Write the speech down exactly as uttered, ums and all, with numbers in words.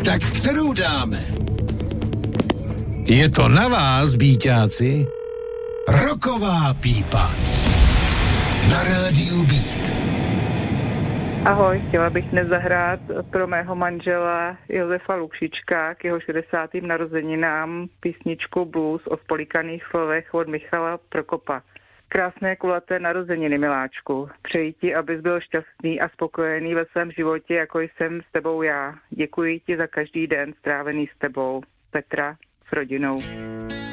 Tak kterou dáme? Je to na vás, býťáci. Rocková pípa. Na rádiu Beat. Ahoj, chtěla bych dnes zahrát pro mého manžela Josefa Lukšička k jeho šedesátým narozeninám písničku Blues o spolikaných slovech od Michala Prokopa. Krásné kulaté narozeniny, miláčku. Přeji ti, abys byl šťastný a spokojený ve svém životě, jako jsem s tebou já. Děkuji ti za každý den strávený s tebou. Petra s rodinou.